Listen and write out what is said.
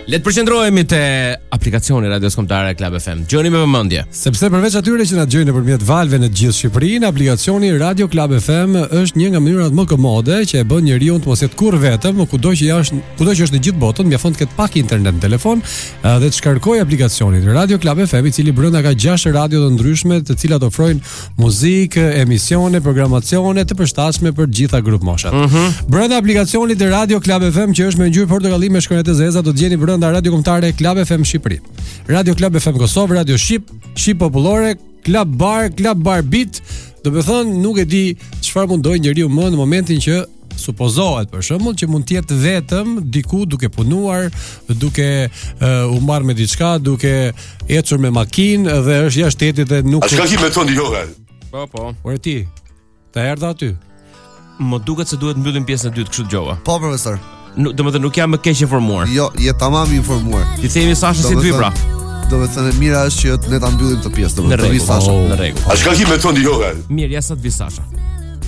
Le të përqendrohemi te aplikacioni radios kombëtare Club FM. Gjoni me vëmendje. Sepse përveç atyre që na gjejnë nëpërmjet valve në gjithë Shqipërinë, aplikacioni Radio Club FM është një nga mënyrat më komode që e bën njeriu të mos jetë kurrë vetëm, kudo që është në gjithë botën, mjafton të ketë pak internet në telefon dhe të shkarkojë aplikacionin Radio Club FM, i cili brenda ka 6 radio të ndryshme, të cilat ofrojnë muzikë, emisione, programacione të përshtatshme për të gjitha grup moshat. Brenda aplikacionit të Radio Club FM, që është me ngjyrë portokalli me shkronjat e zeza, do të gjeni brenda Radio Kombëtare Club FM Shqipëri, Radio Club FM Kosovë, Radio Shqip Popullore, Club Bar Beat. Do të thonë, nuk e di çfarë mundoj njeriu më në momentin që supozohet për shembull që mund të jetë vetëm diku duke punuar, duke u marrë me diçka, duke ecur me makinë dhe është jashtë shtetit dhe nuk. A shka ki me thonë yoga? Po. Por ti, ta erdha aty. Më duket se duhet mbyllim pjesën e dytë, kështu dëgjova. Po profesor. Domethënë nuk jam më keq informuar. Jo, je tamam informuar. Ti themi Sasha si ty pra. Domethënë mira është që ne ta mbyllim këtë pjesë, Në rregull. Sasha. Në rregull. A shka ki me thonë yoga? Mirë, ja sa të vi Sasha.